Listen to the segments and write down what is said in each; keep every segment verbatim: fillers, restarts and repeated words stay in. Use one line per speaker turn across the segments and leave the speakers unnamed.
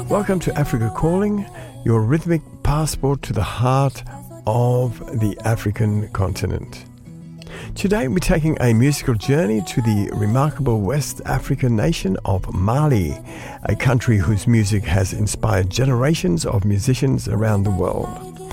Welcome to Africa Calling, your rhythmic passport to the heart of the African continent. Today we're taking a musical journey to the remarkable West African nation of Mali, a country whose music has inspired generations of musicians around the world.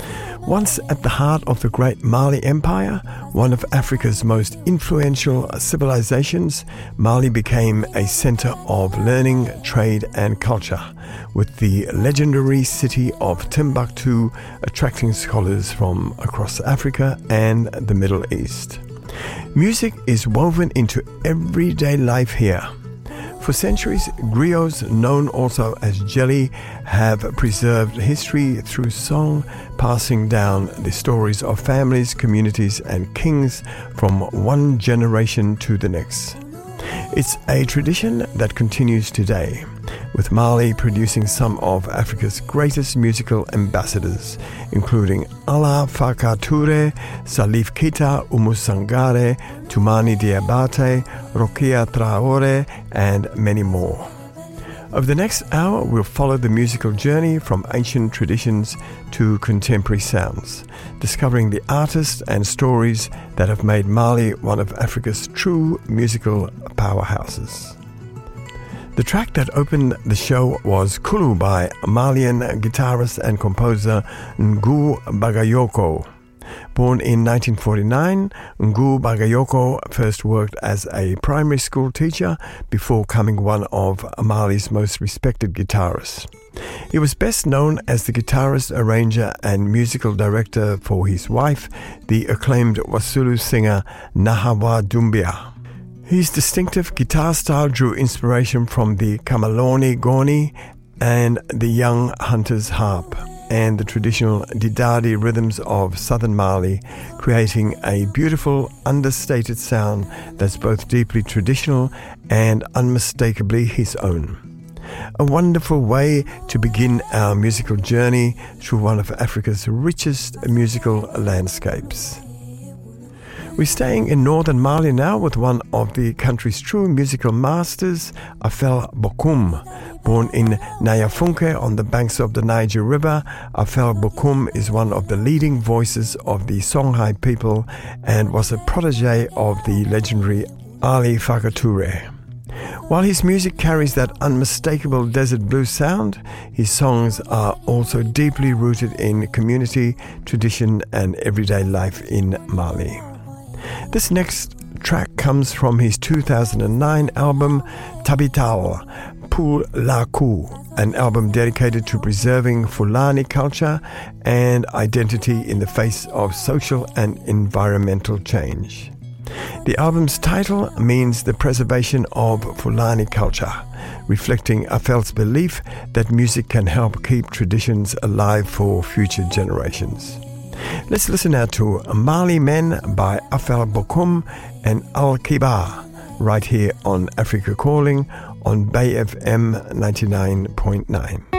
Once at the heart of the great Mali Empire, one of Africa's most influential civilizations, Mali became a center of learning, trade and culture, with the legendary city of Timbuktu attracting scholars from across Africa and the Middle East. Music is woven into everyday life here. For centuries, griots, known also as Djeli, have preserved history through song, passing down the stories of families, communities, and kings from one generation to the next. It's a tradition that continues today, with Mali producing some of Africa's greatest musical ambassadors, including Alpha Touré, Salif Keita, Oumou Sangaré, Toumani Diabaté, Rokia Traoré, and many more. Over the next hour, we'll follow the musical journey from ancient traditions to contemporary sounds, discovering the artists and stories that have made Mali one of Africa's true musical powerhouses. The track that opened the show was Kulu by Malian guitarist and composer Ngu Bagayoko. Born in nineteen forty-nine, Ngu Bagayoko first worked as a primary school teacher before becoming one of Mali's most respected guitarists. He was best known as the guitarist, arranger, and musical director for his wife, the acclaimed Wasulu singer Nahawa Doumbia. His distinctive guitar style drew inspiration from the Kamaloni Goni and the Young Hunter's Harp and the traditional Didadi rhythms of southern Mali, creating a beautiful, understated sound that's both deeply traditional and unmistakably his own. A wonderful way to begin our musical journey through one of Africa's richest musical landscapes. We're staying in northern Mali now with one of the country's true musical masters, Afel Bokoum. Born in Nyafunke on the banks of the Niger River, Afel Bokoum is one of the leading voices of the Songhai people and was a protege of the legendary Ali Farka Touré. While his music carries that unmistakable desert blues sound, his songs are also deeply rooted in community, tradition and everyday life in Mali. This next track comes from his two thousand nine album Tabital Pour la Coup, an album dedicated to preserving Fulani culture and identity in the face of social and environmental change. The album's title means the preservation of Fulani culture, reflecting Afel's belief that music can help keep traditions alive for future generations. Let's listen now to Mali Men by Afel Bokoum and Al Kibar, right here on Africa Calling on Bay F M ninety-nine point nine.